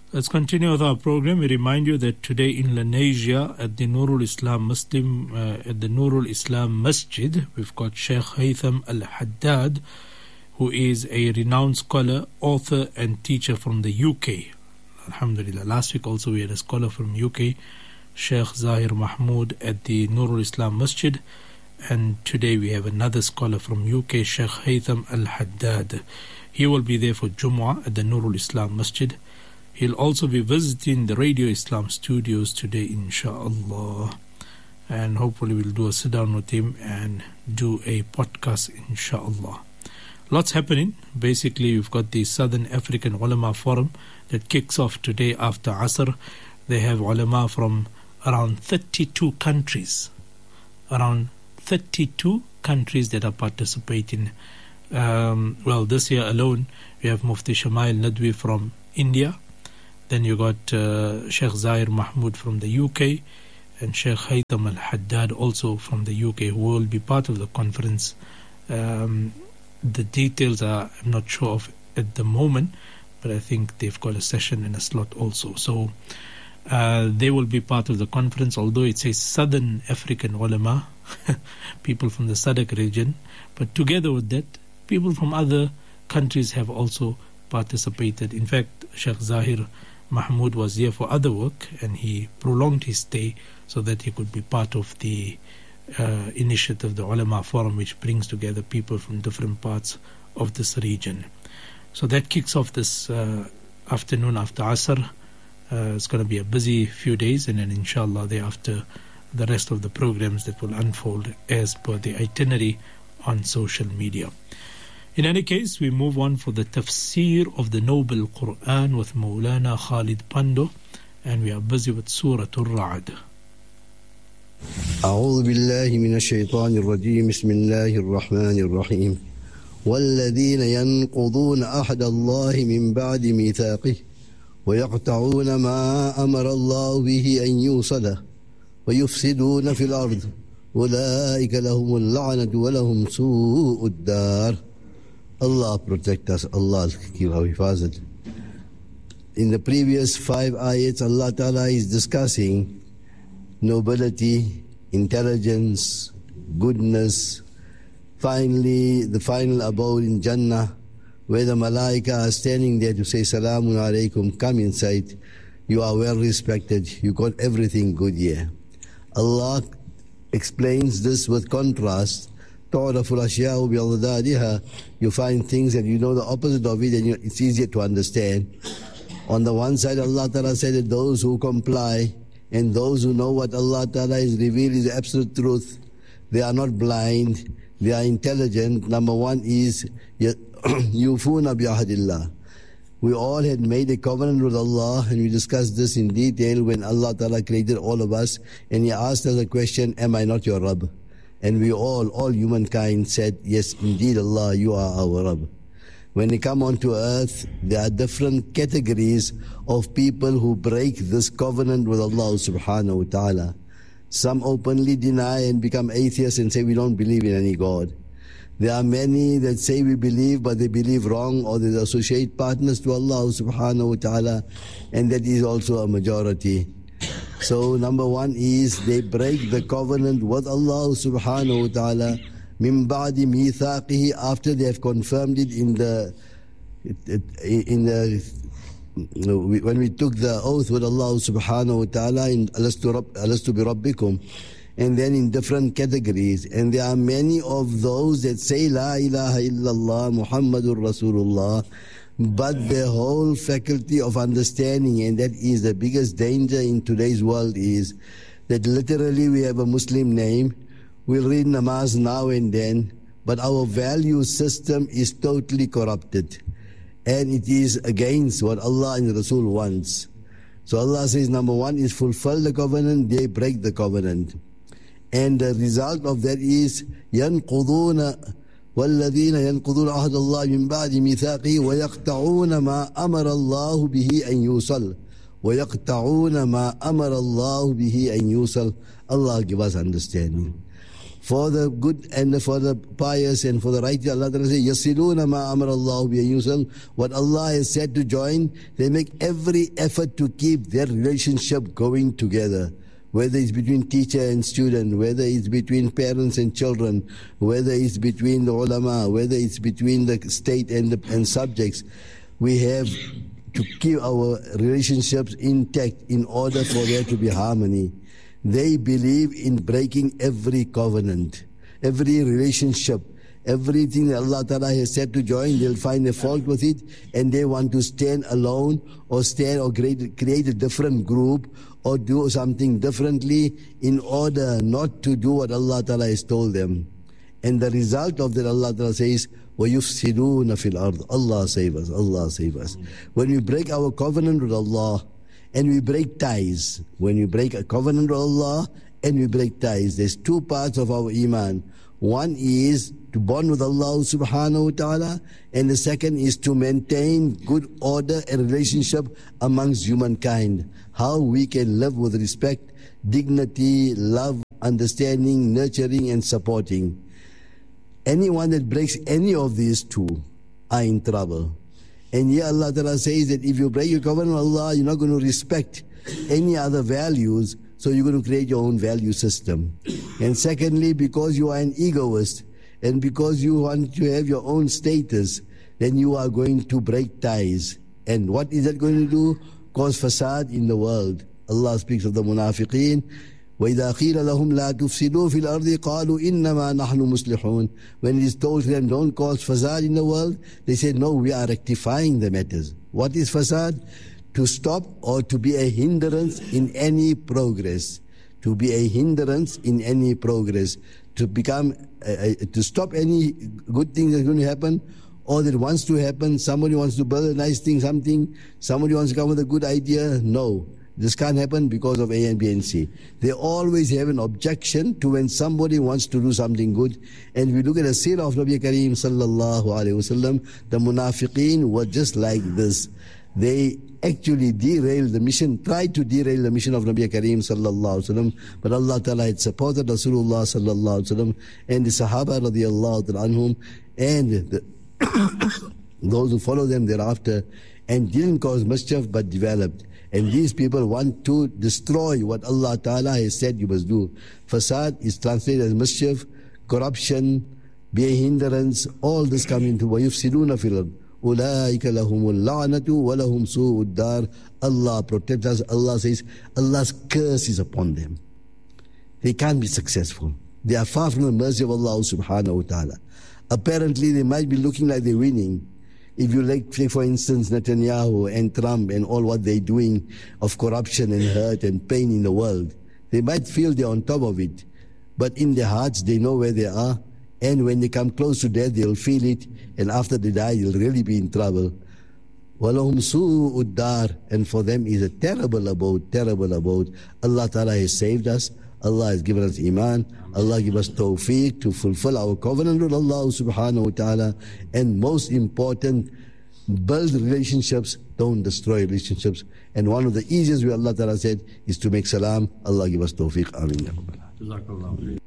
Let's continue with our program. We remind you that today in Lenasia at the Nurul Islam Masjid, we've got Sheikh Haytham Al-Haddad, who is a renowned scholar, author and teacher from the UK. Alhamdulillah. Last week also we had a scholar from UK, Sheikh Zahir Mahmood at the Nurul Islam Masjid, and today we have another scholar from UK, Sheikh Haytham Al-Haddad. He will be there for Jumu'ah at the Nurul Islam Masjid. He'll also be visiting the Radio Islam studios today, inshaAllah. And hopefully we'll do a sit down with him and do a podcast, inshaAllah. Lots happening. Basically, we've got the Southern African Ulama Forum that kicks off today after Asr. They have ulama from around 32 countries. Around 32 countries that are participating. This year alone, we have Mufti Shamail Nadwi from India. Then you got Sheikh Zahir Mahmood from the UK and Sheikh Haytham Al-Haddad also from the UK, who will be part of the conference. The details I'm not sure of at the moment, but I think they've got a session and a slot also. So they will be part of the conference, although it says Southern African Ulama, people from the SADC region. But together with that, people from other countries have also participated. In fact, Sheikh Zahir Mahmood was here for other work, and he prolonged his stay so that he could be part of the initiative, the Ulama Forum, which brings together people from different parts of this region. So that kicks off this afternoon after Asr. It's going to be a busy few days, and then inshallah thereafter the rest of the programs that will unfold as per the itinerary on social media. In any case, we move on for the tafsir of the Noble Quran with Maulana Khalid Pando, and we are busy with Surah Al-Ra'd. أعوذ بالله من الشيطان الرجيم بسم الله الرحمن الرحيم والذين ينقضون عهد الله من بعد ميثاقه ويقطعون ما أمر الله به أن يوصل ويفسدون في الأرض أولئك لهم اللعنة ولهم سوء الدار. Allah protect us, Allah give our hifazat. In the previous 5 ayats, Allah Ta'ala is discussing nobility, intelligence, goodness. Finally, the final abode in Jannah, where the Malaika are standing there to say, Salamun Alaikum, come inside. You are well respected. You got everything good here. Allah explains this with contrast. You find things and you know the opposite of it, and it's easier to understand. On the one side, Allah Ta'ala said that those who comply and those who know what Allah Ta'ala has revealed is absolute truth, they are not blind, they are intelligent. Number one is yufuna bi'ahdillah. We all had made a covenant with Allah, and we discussed this in detail when Allah Ta'ala created all of us, and He asked us a question, am I not your Rabb? And we all humankind said, yes, indeed Allah, you are our Rabb. When they come onto earth, there are different categories of people who break this covenant with Allah subhanahu wa ta'ala. Some openly deny and become atheists and say we don't believe in any God. There are many that say we believe, but they believe wrong, or they associate partners to Allah subhanahu wa ta'ala, and that is also a majority. So number one is they break the covenant with Allah subhanahu wa ta'ala min ba'di mithaqihi, after they have confirmed it when we took the oath with Allah subhanahu wa ta'ala in alastu bi rabbikum, and then in different categories. And there are many of those that say La ilaha illallah Muhammadur Rasulullah, but the whole faculty of understanding, and that is the biggest danger in today's world, is that literally we have a Muslim name, we'll read namaz now and then, but our value system is totally corrupted, and it is against what Allah and Rasul wants. So Allah says number one is fulfill the covenant, they break the covenant. And the result of that is ينقضون والذين ينقضون عهد الله من بعد ميثاقه ويقطعون ما أمر الله به أن يوصل ويقطعون ما أمر الله به أن يوصل. Allah give us understanding. For the good and for the pious and for the righteous, Allah Ta'ala says, يَصِلُونَ مَا أَمَرَ اللَّهُ بِأَن. What Allah has said to join, they make every effort to keep their relationship going together. Whether it's between teacher and student, whether it's between parents and children, whether it's between the ulama, whether it's between the state and subjects, we have to keep our relationships intact in order for there to be harmony. They believe in breaking every covenant, every relationship, everything that Allah Ta'ala has said to join, they'll find a fault with it, and they want to stand alone or create a different group or do something differently in order not to do what Allah Ta'ala has told them. And the result of that, Allah Ta'ala says, وَيُفْسِدُونَ فِي الْأَرْضِ. Allah save us, Allah save us. When we break our covenant with Allah and we break ties, when we break a covenant with Allah and we break ties, there's two parts of our iman. One is to bond with Allah subhanahu wa ta'ala, and the second is to maintain good order and relationship amongst humankind. How we can live with respect, dignity, love, understanding, nurturing and supporting. Anyone that breaks any of these two are in trouble. And here Allah Ta'ala says that if you break your covenant with Allah, you're not going to respect any other values, so you're going to create your own value system. And secondly, because you are an egoist and because you want to have your own status, then you are going to break ties. And what is that going to do? Cause fasad in the world. Allah speaks of the munafiqeen. وَإِذَا قِيلَ لَهُمْ لَا تُفْسِدُوا فِي الْأَرْضِ قَالُوا إِنَّمَا نَحْنُ مُصْلِحُونَ. When it is told to them, don't cause fasad in the world, they say, no, we are rectifying the matters. What is fasad? To stop or to be a hindrance in any progress. To be a hindrance in any progress. To become, to stop any good thing that's going to happen or that wants to happen. Somebody wants to build a nice thing, something. Somebody wants to come with a good idea. No. This can't happen because of A and B and C. They always have an objection to when somebody wants to do something good. And we look at the seerah of Nabi Kareem sallallahu alayhi wasallam, the munafiqeen were just like this. They actually derailed the mission, tried to derail the mission of Nabi Kareem sallallahu alayhi wasallam, but Allah Ta'ala had supported Rasulullah sallallahu alayhi wasallam and the Sahaba radiyallahu anhum and those who follow them thereafter, and didn't cause mischief but developed. And these people want to destroy what Allah Ta'ala has said you must do. Fasad is translated as mischief, corruption, be a hindrance, all this come into وَيُفْسِدُونَ فِي الْأَرْضِ أُولَٰئِكَ لَهُمُ اللَّعْنَةُ وَلَهُمْ سُوءُ الدَّارِ. Allah protects us. Allah says, Allah's curse is upon them. They can't be successful. They are far from the mercy of Allah subhanahu wa ta'ala. Apparently they might be looking like they're winning. If you take for instance Netanyahu and Trump and all what they're doing of corruption and hurt and pain in the world, they might feel they're on top of it, but in their hearts they know where they are, and when they come close to death they'll feel it, and after they die they'll really be in trouble. وَلَهُمْ سُوءُ الدَّارِ. And for them is a terrible abode, terrible abode. Allah Ta'ala has saved us. Allah has given us iman. Allah give us tawfiq to fulfill our covenant with Allah subhanahu wa ta'ala. And most important, build relationships, don't destroy relationships. And one of the easiest way Allah Ta'ala said is to make salam. Allah give us tawfiq. Ameen.